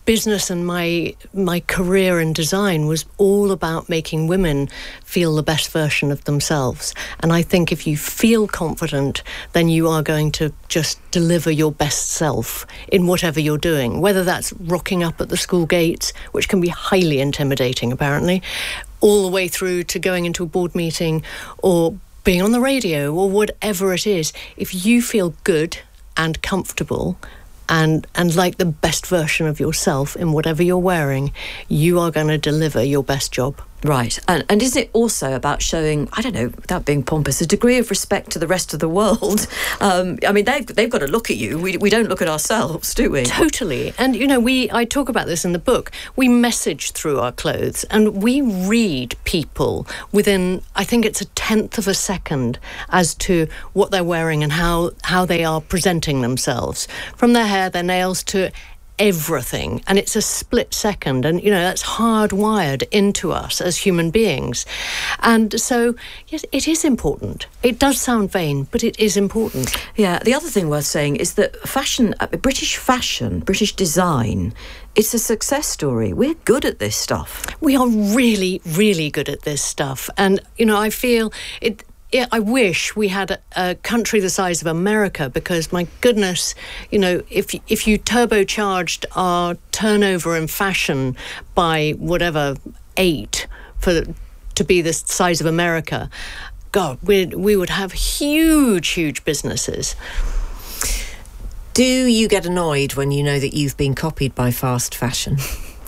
business and my my career in design was all about making women feel the best version of themselves. And I think if you feel confident, then you are going to just deliver your best self in whatever you're doing, whether that's rocking up at the school gates, which can be highly intimidating apparently, all the way through to going into a board meeting or being on the radio or whatever it is. If you feel good and comfortable and and like the best version of yourself in whatever you're wearing, you are going to deliver your best job. Right. And, and is it also about showing, I don't know, without being pompous, a degree of respect to the rest of the world? Um, I mean, they've, they've got to look at you. We, we don't look at ourselves, do we? Totally. And, you know, we I talk about this in the book. We message through our clothes and we read people within, I think it's a tenth of a second as to what they're wearing and how, how they are presenting themselves. From their hair, their nails to everything, and it's a split second, and you know that's hardwired into us as human beings. And so yes, it is important. It does sound vain, but it is important. Yeah. The other thing worth saying is that fashion, uh, British fashion, British design, it's a success story. We're good at this stuff. We are really, really good at this stuff, and you know I feel it. Yeah, I wish we had a, a country the size of America, because my goodness, you know, if if you turbocharged our turnover in fashion by whatever eight for to be the size of America, God, we we would have huge, huge businesses. Do you get annoyed when you know that you've been copied by fast fashion?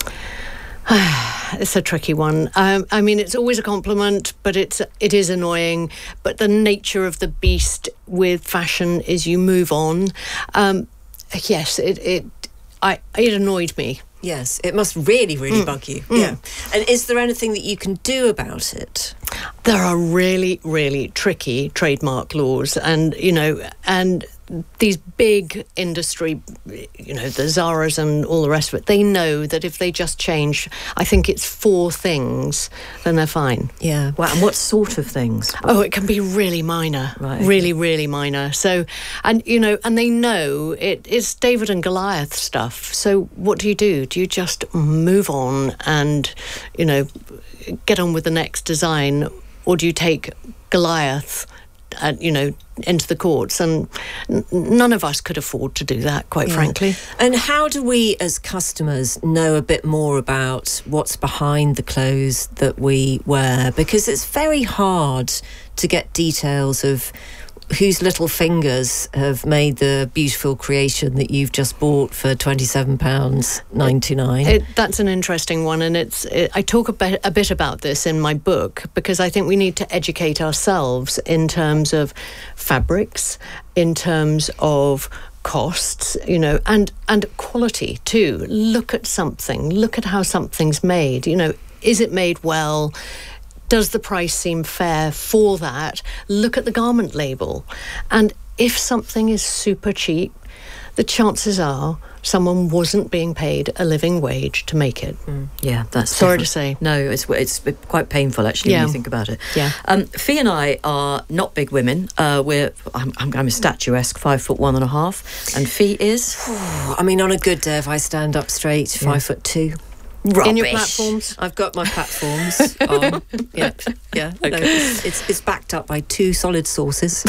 It's a tricky one. Um, I mean, it's always a compliment, but it's it is annoying. But the nature of the beast with fashion is you move on. Um, yes, it it I it annoyed me. Yes, it must really, really mm. bug you. Mm. Yeah. And is there anything that you can do about it? There are really, really tricky trademark laws, and you know, and these big industry, you know, the Zaras and all the rest of it, they know that if they just change, I think it's four things, then they're fine. Yeah. Wow. And what sort of things? Oh, it can be really minor. Right. Really, really minor. So, and, you know, and they know it, it's David and Goliath stuff. So what do you do? Do you just move on and, you know, get on with the next design? Or do you take Goliath, uh, you know, into the courts? And n- none of us could afford to do that, quite yeah. frankly. And how do we as customers know a bit more about what's behind the clothes that we wear? Because it's very hard to get details of whose little fingers have made the beautiful creation that you've just bought for twenty-seven pounds ninety-nine. It, that's an interesting one, and it's it, I talk a bit, a bit about this in my book, because I think we need to educate ourselves in terms of fabrics, in terms of costs, you know, and and quality too. Look at something, look at how something's made, you know, is it made well? Does the price seem fair for that? Look at the garment label. And if something is super cheap, the chances are someone wasn't being paid a living wage to make it. Mm. Yeah, that's sorry different. to say. No, it's it's quite painful actually yeah. when you think about it. Yeah. Um, Fee and I are not big women. Uh, we're I'm, I'm, I'm a statuesque, five foot one and a half, and Fee is. I mean, on a good day, if I stand up straight, five yeah. foot two. Rubbish. In your platforms? I've got my platforms on. Yeah, yeah. Okay. No, it's, it's, it's backed up by two solid sources.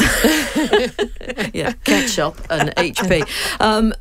Yeah, ketchup and H P. Um,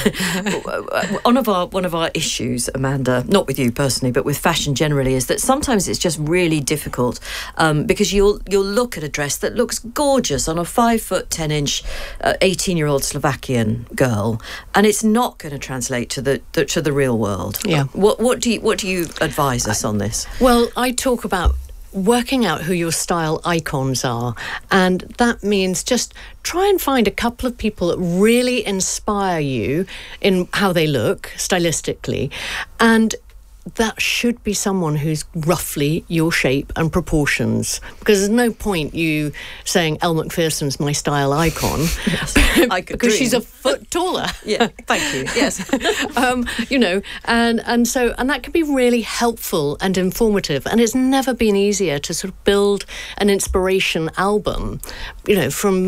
one of our one of our issues, Amanda, not with you personally, but with fashion generally, is that sometimes it's just really difficult um, because you'll you'll look at a dress that looks gorgeous on a five foot ten inch, eighteen year old Slovakian girl, and it's not going to translate to the, the to the real world. Yeah. What what do you what do you advise us on this? Well, I talk about working out who your style icons are, and that means just try and find a couple of people that really inspire you in how they look stylistically, and that should be someone who's roughly your shape and proportions, because there's no point you saying Elle Macpherson's my style icon. Yes, I could because dream. She's a foot taller. Yeah, thank you. Yes. um, you know, and and so and that can be really helpful and informative, and it's never been easier to sort of build an inspiration album, you know, from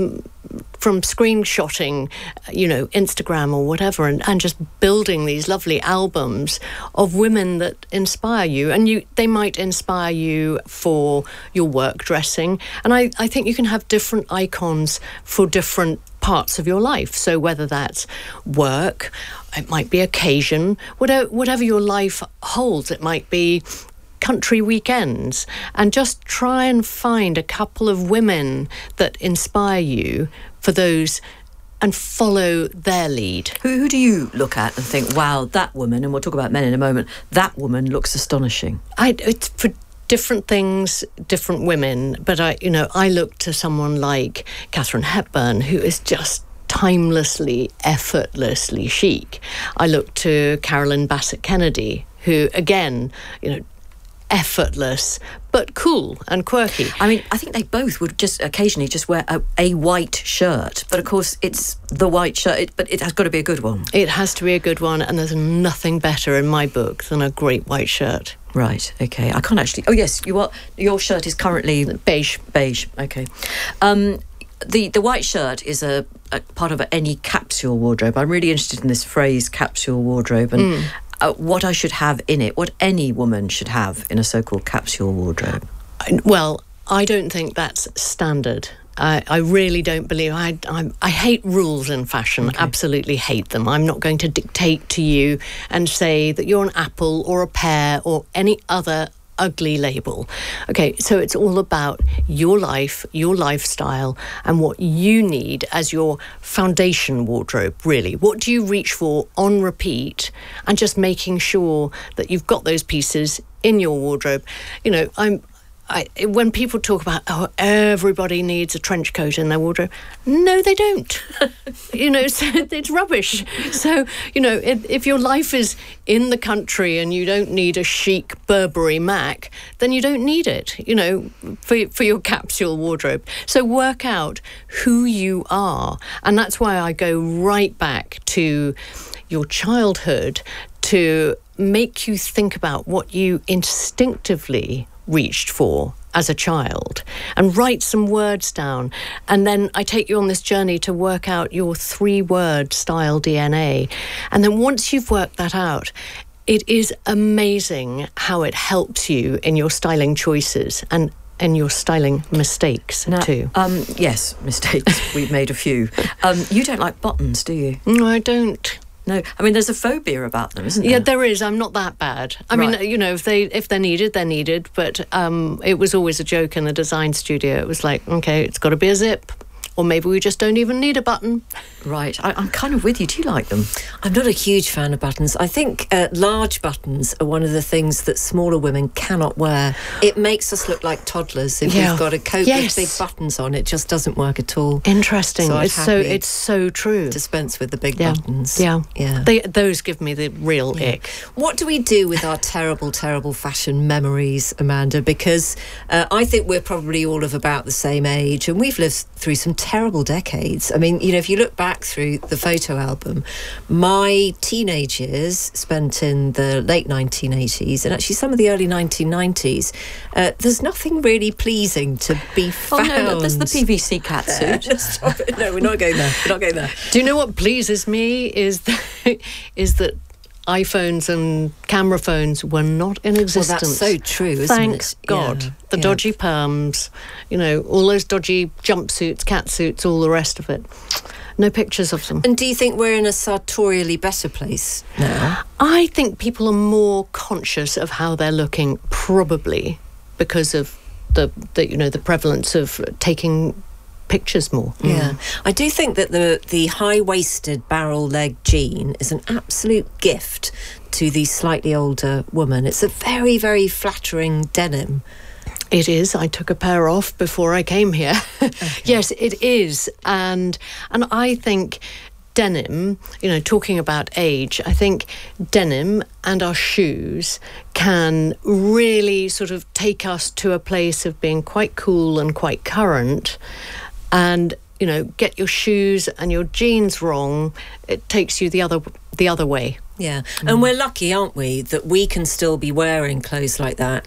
from screenshotting, you know, Instagram or whatever, and, and just building these lovely albums of women that inspire you. And you, they might inspire you for your work dressing. And I, I think you can have different icons for different parts of your life. So whether that's work, it might be occasion, whatever, whatever your life holds, it might be country weekends, and just try and find a couple of women that inspire you for those and follow their lead. Who, who do you look at and think, wow, that woman, and we'll talk about men in a moment, that woman looks astonishing? I, it's for different things, different women, but I, you know, I look to someone like Katharine Hepburn, who is just timelessly, effortlessly chic. I look to Carolyn Bassett Kennedy, who, again, you know, effortless but cool and quirky. I mean, I think they both would just occasionally just wear a, a white shirt, but of course it's the white shirt, it, but it has got to be a good one. It has to be a good one, and there's nothing better in my book than a great white shirt. Right, okay. I can't actually... Oh, yes, you are, your shirt is currently... Beige. Beige, okay. Um, the, the white shirt is a, a part of any capsule wardrobe. I'm really interested in this phrase, capsule wardrobe, and... Mm. Uh, what I should have in it, what any woman should have in a so-called capsule wardrobe. Well, I don't think that's standard. I, I really don't believe... I, I, I hate rules in fashion, okay. Absolutely hate them. I'm not going to dictate to you and say that you're an apple or a pear or any other ugly label. Okay, so it's all about your life, your lifestyle, and what you need as your foundation wardrobe, really. What do you reach for on repeat, and just making sure that you've got those pieces in your wardrobe. You know, I'm I, when people talk about, oh, everybody needs a trench coat in their wardrobe, no, they don't. You know, so it's rubbish. So, you know, if, if your life is in the country and you don't need a chic Burberry Mac, then you don't need it, you know, for, for your capsule wardrobe. So work out who you are. And that's why I go right back to your childhood to make you think about what you instinctively reached for as a child, and write some words down. And then I take you on this journey to work out your three-word style D N A. And then once you've worked that out, it is amazing how it helps you in your styling choices and and your styling mistakes now, too. Um, yes, mistakes. We've made a few. Um, you don't like buttons, do you? No, I don't. No, I mean, there's a phobia about them, isn't there? Yeah, there is. I'm not that bad. I right. mean, you know, if they if they're needed, they're needed. But um, it was always a joke in the design studio. It was like, okay, it's got to be a zip. Or maybe we just don't even need a button. Right. I, I'm kind of with you. Do you like them? I'm not a huge fan of buttons. I think uh, large buttons are one of the things that smaller women cannot wear. It makes us look like toddlers if yeah. we've got a coat yes. with big buttons on. It just doesn't work at all. Interesting. So it's so it's so true. Dispense with the big yeah. buttons. Yeah. Yeah. They, those give me the real yeah. ick. What do we do with our terrible, terrible fashion memories, Amanda? Because uh, I think we're probably all of about the same age, and we've lived through some terrible decades. I mean, you know, if you look back through the photo album, my teenage years spent in the late nineteen eighties and actually some of the early nineteen nineties, uh, there's nothing really pleasing to be found. Oh, no, there's the P V C catsuit. No, we're not going there. We're not going there. Do you know what pleases me is that, is that iPhones and camera phones were not in existence. Well, that's so true, isn't Thanks it? God. Yeah. The yeah. dodgy perms, you know, all those dodgy jumpsuits, catsuits, all the rest of it. No pictures of them. And do you think we're in a sartorially better place now? I think people are more conscious of how they're looking, probably because of the, the you know, the prevalence of taking pictures more. Yeah. Mm. I do think that the the high-waisted barrel leg jean is an absolute gift to the slightly older woman. It's a very, very flattering denim. It is. I took a pair off before I came here. Okay. Yes, it is. And and I think denim, you know, talking about age, I think denim and our shoes can really sort of take us to a place of being quite cool and quite current. And, you know, get your shoes and your jeans wrong, it takes you the other the other way. Yeah, mm. and we're lucky, aren't we, that we can still be wearing clothes like that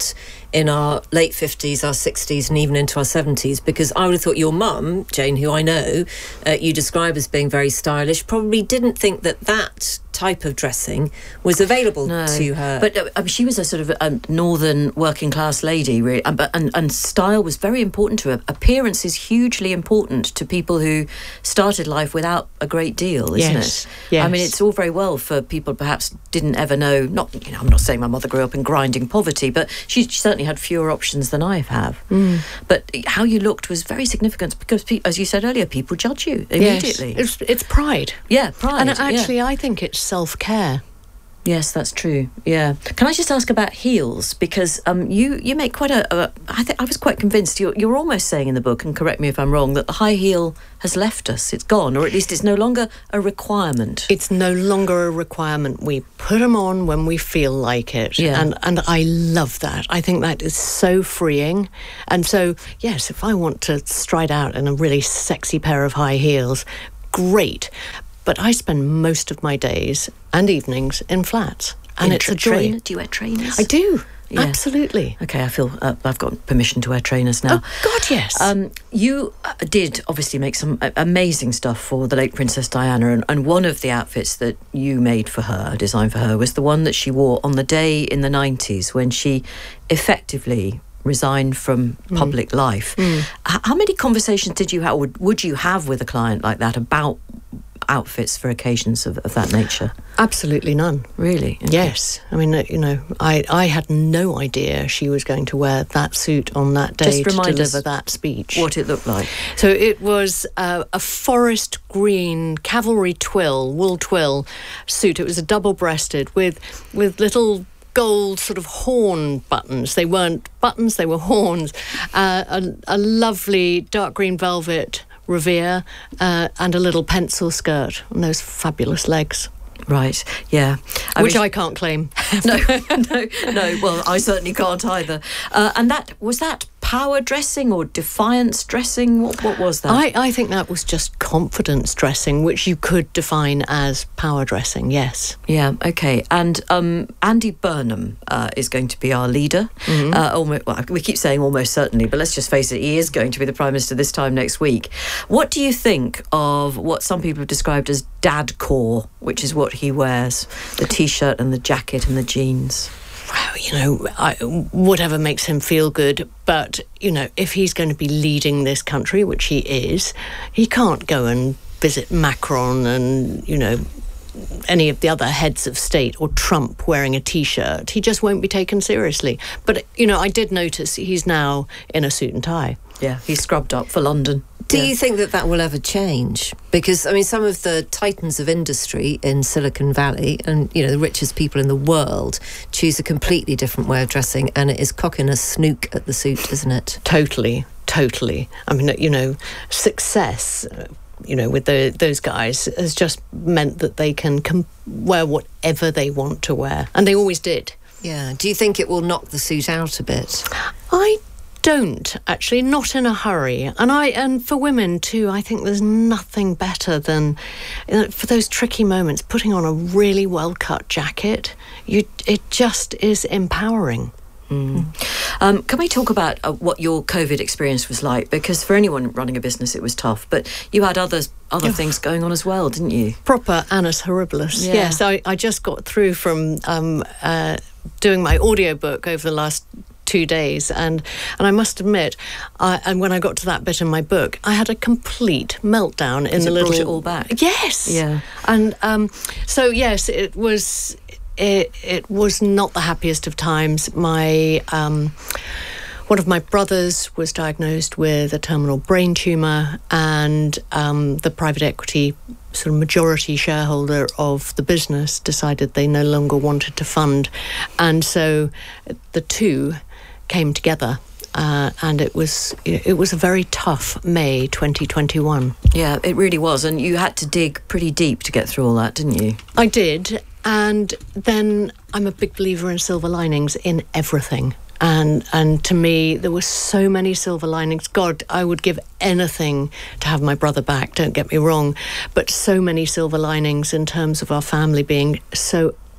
in our late fifties, our sixties, and even into our seventies? Because I would have thought your mum, Jane, who I know uh, you describe as being very stylish, probably didn't think that that type of dressing was available no. to her. But uh, I mean, she was a sort of a northern working class lady, really, and, and, and style was very important to her. Appearance is hugely important to people who started life without a great deal, isn't yes. it? Yes. I mean, it's all very well for people perhaps didn't ever know, not, you know, I'm not saying my mother grew up in grinding poverty, but she, she certainly had fewer options than I have. Mm. But how you looked was very significant because, pe- as you said earlier, people judge you immediately. Yes. It's, it's pride. Yeah, pride. And actually, yeah. I think it's self-care. Yes, that's true. Yeah. Can I just ask about heels? Because um, you, you make quite a... a I think I was quite convinced. You're, you're almost saying in the book, and correct me if I'm wrong, that the high heel has left us. It's gone, or at least it's no longer a requirement. It's no longer a requirement. We put them on when we feel like it. Yeah. And, and I love that. I think that is so freeing. And so, yes, if I want to stride out in a really sexy pair of high heels, great. But I spend most of my days and evenings in flats, and in it's tra- a joy. Train? Do you wear trainers? I do. Yeah. Absolutely. Okay, I feel uh, I've got permission to wear trainers now. Oh, God, yes. Um, you uh, did obviously make some uh, amazing stuff for the late Princess Diana, and, and one of the outfits that you made for her, designed for her, was the one that she wore on the day in the nineties when she effectively resigned from Mm. public life. Mm. H- how many conversations did you have, would, would you have with a client like that about outfits for occasions of, of that nature? Absolutely none. Really? Okay. Yes. I mean, uh, you know, I, I had no idea she was going to wear that suit on that day Just to remind deliver us that speech. what it looked like. So it was uh, a forest green cavalry twill, wool twill suit. It was a double-breasted with with little gold sort of horn buttons. They weren't buttons, they were horns. Uh, a, a lovely dark green velvet revere uh, and a little pencil skirt on those fabulous legs. Right, yeah. I Which mean, I can't claim. no, no, no. Well, I certainly can't either. Uh, and that was that power dressing or defiance dressing? What, what was that? I, I think that was just confidence dressing, which you could define as power dressing, yes. Yeah, okay. And um, Andy Burnham uh, is going to be our leader. Mm-hmm. Uh, almost, well, we keep saying almost certainly, but let's just face it, he is going to be the Prime Minister this time next week. What do you think of what some people have described as dadcore, which is what he wears, the T-shirt and the jacket and the jeans? Well, you know, I, whatever makes him feel good. But, you know, if he's going to be leading this country, which he is, he can't go and visit Macron and, you know, any of the other heads of state or Trump wearing a T-shirt. He just won't be taken seriously. But, you know, I did notice he's now in a suit and tie. Yeah, he's scrubbed up for London. Do yeah. you think that that will ever change? Because, I mean, some of the titans of industry in Silicon Valley and, you know, the richest people in the world choose a completely different way of dressing, and it is cocking a snook at the suit, isn't it? Totally, totally. I mean, you know, success, you know, with the, those guys has just meant that they can com- wear whatever they want to wear. And they always did. Yeah. Do you think it will knock the suit out a bit? I don't, actually, not in a hurry. And I and for women too, I think there's nothing better than, you know, for those tricky moments, putting on a really well cut jacket. You it just is empowering. Mm. Um, can we talk about uh, what your COVID experience was like? Because for anyone running a business, it was tough. But you had others, other oh. things going on as well, didn't you? Proper annus horribilis. Yeah. Yes, I, I just got through from um, uh, doing my audiobook over the last two days, and and I must admit, I, and when I got to that bit in my book, I had a complete meltdown in the it little. Brought it all back. Yes. Yeah. And um, so yes, it was. It it was not the happiest of times. My um, one of my brothers was diagnosed with a terminal brain tumour, and um, the private equity sort of majority shareholder of the business decided they no longer wanted to fund, and so the two came together. Uh, and it was it was a very tough May twenty twenty-one. Yeah, it really was. And you had to dig pretty deep to get through all that, didn't you? I did. And then I'm a big believer in silver linings in everything. And and to me, there were so many silver linings. God, I would give anything to have my brother back, don't get me wrong. But so many silver linings in terms of our family being so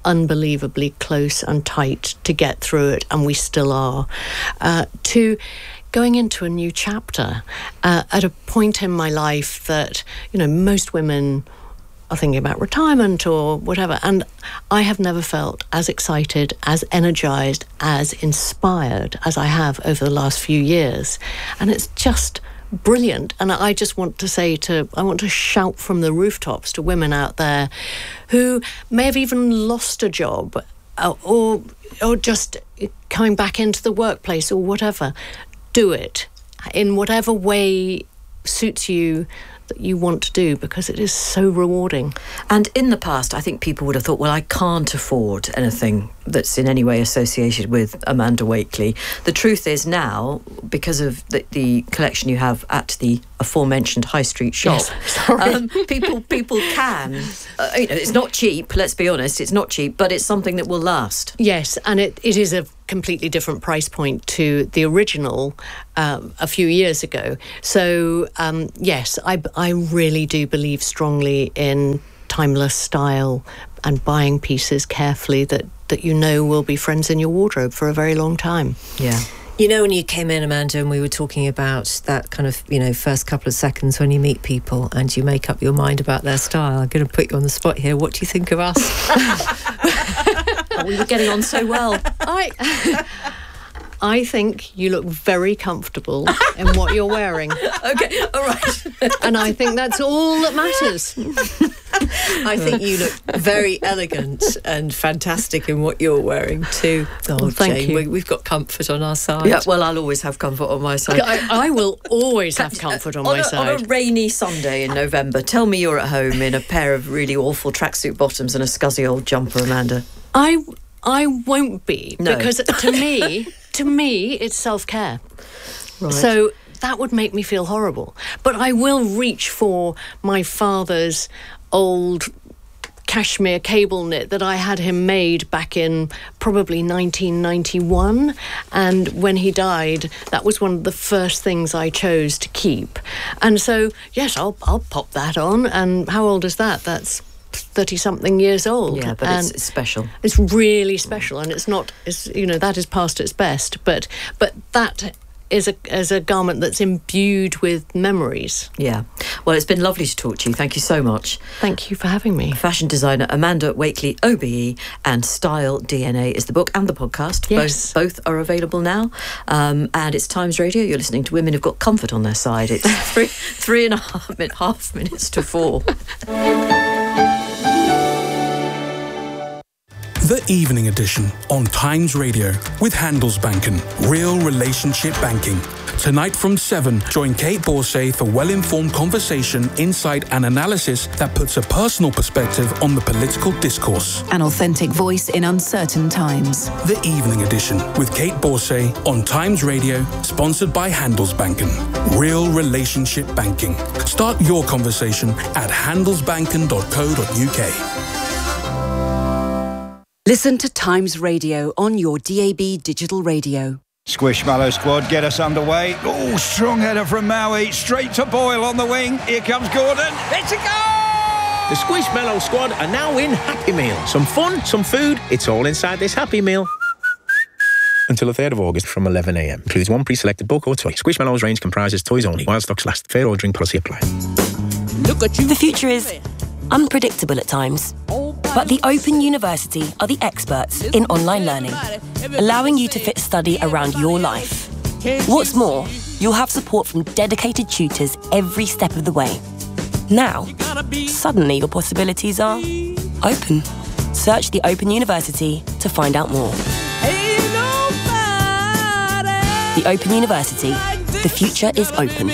unbelievably close and tight to get through it, and we still are, uh, to going into a new chapter uh, at a point in my life that, you know, most women are thinking about retirement or whatever, and I have never felt as excited, as energised, as inspired as I have over the last few years. And it's just brilliant. And I just want to say to, I want to shout from the rooftops to women out there who may have even lost a job uh, or or just coming back into the workplace or whatever. Do it in whatever way suits you, that you want to do, because it is so rewarding. And in the past, I think people would have thought, well, I can't afford anything that's in any way associated with Amanda Wakely. The truth is now, because of the, the collection you have at the aforementioned high street shop, yes, sorry. Um, people people can, uh, you know, it's not cheap, let's be honest, it's not cheap, but it's something that will last. Yes, and it, it is a completely different price point to the original um, a few years ago. So, um, yes, I, I really do believe strongly in timeless style and buying pieces carefully that, that you know will be friends in your wardrobe for a very long time. Yeah. You know, when you came in, Amanda, and we were talking about that kind of, you know, first couple of seconds when you meet people and you make up your mind about their style. I'm going to put you on the spot here. What do you think of us? Oh, we were getting on so well. I... I think you look very comfortable in what you're wearing. Okay, all right. And I think that's all that matters. I think you look very elegant and fantastic in what you're wearing too. Oh, well, thank Jane, you. We, we've got comfort on our side. Yeah, well, I'll always have comfort on my side. I, I will always have comfort on, on my a, side. On a rainy Sunday in November, tell me you're at home in a pair of really awful tracksuit bottoms and a scuzzy old jumper, Amanda. I, I won't be, No. because to me... To me, it's self-care. Right. So that would make me feel horrible. But I will reach for my father's old cashmere cable knit that I had him made back in probably nineteen ninety-one. And when he died, that was one of the first things I chose to keep. And so, yes, I'll, I'll pop that on. And how old is that? That's thirty-something years old. Yeah, but and it's, it's special. It's really special, and it's not, it's, you know, that is past its best. But but that is a is a garment that's imbued with memories. Yeah. Well, it's been lovely to talk to you. Thank you so much. Thank you for having me. Fashion designer Amanda Wakely, O B E, and Style D N A is the book and the podcast. Yes. Both, both are available now. Um, and it's Times Radio. You're listening to women who've got comfort on their side. It's three, three and a half, min- half minutes to four. The Evening Edition on Times Radio with Handelsbanken, real relationship banking. Tonight from seven, join Kate Borsay for well-informed conversation, insight and analysis that puts a personal perspective on the political discourse. An authentic voice in uncertain times. The Evening Edition with Kate Borsay on Times Radio, sponsored by Handelsbanken, real relationship banking. Start your conversation at handelsbanken dot co dot uk. Listen to Times Radio on your D A B digital radio. Squishmallow squad get us underway. Oh, strong header from Maui. Straight to Boyle on the wing. Here comes Gordon. It's a goal! The Squishmallow squad are now in Happy Meal. Some fun, some food. It's all inside this Happy Meal. Until the third of August from eleven a m. Includes one pre-selected book or toy. Squishmallows range comprises toys only. While stocks last. Fair ordering policy applied. Look at you. The future is unpredictable at times. But the Open University are the experts in online learning, allowing you to fit study around your life. What's more, you'll have support from dedicated tutors every step of the way. Now, suddenly your possibilities are open. Search the Open University to find out more. The Open University. The future is open.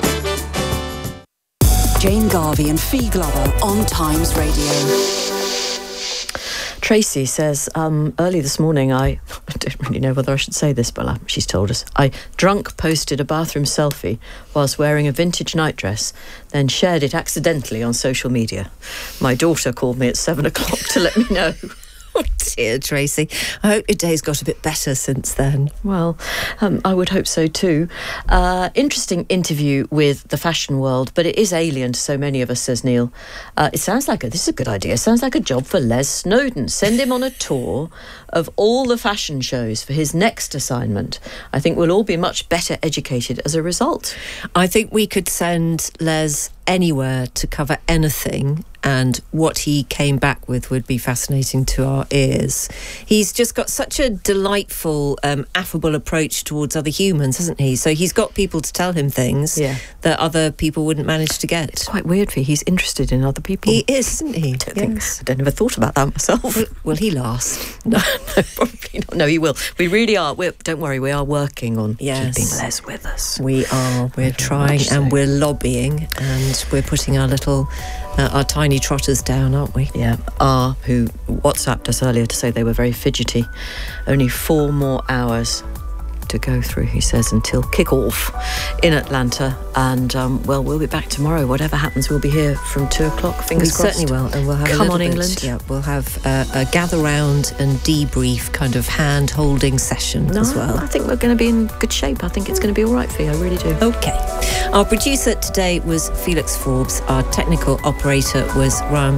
Jane Garvey and Fee Glover on Times Radio. Tracy says, um, early this morning, I, I don't really know whether I should say this, but uh, she's told us, I drunk posted a bathroom selfie whilst wearing a vintage nightdress, then shared it accidentally on social media. My daughter called me at seven o'clock to let me know. Oh dear, Tracy. I hope your day's got a bit better since then. Well, um, I would hope so too. Uh, interesting interview with the fashion world, but it is alien to so many of us, says Neil. Uh, it sounds like a, this is a good idea. It sounds like a job for Les Snowden. Send him on a tour of all the fashion shows for his next assignment. I think we'll all be much better educated as a result. I think we could send Les anywhere to cover anything, and what he came back with would be fascinating to our ears. He's just got such a delightful, um, affable approach towards other humans, hasn't he? So he's got people to tell him things yeah. that other people wouldn't manage to get. It's quite weird for you. He's interested in other people. He is, isn't he? I don't think, I never thought about that myself. Will, will he last? No, no, probably not. No, he will. We really are. We're, don't worry, we are working on yes. keeping Les with us. We are. We're Very trying so. and we're lobbying, and we're putting our little, uh, our tiny trotters down, aren't we? Yeah. R, who WhatsApped us earlier to say they were very fidgety. Only four more hours to go through, he says, until kick-off in Atlanta. And, um, well, we'll be back tomorrow. Whatever happens, we'll be here from two o'clock, fingers we crossed. certainly will. And we'll have Come a on, bit, England. Yeah, we'll have uh, a gather round and debrief kind of hand-holding session no, as well. I think we're going to be in good shape. I think it's going to be all right for you. I really do. Okay. Our producer today was Felix Forbes. Our technical operator was Ryan